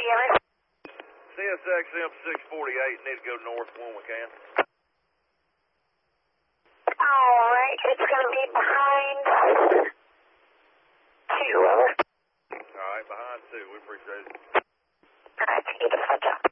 Evan. CSXM 648, need to go north when we can. Alright, it's going to be behind 2, over. Alright, behind 2, we appreciate it. Alright, keep it a heads up.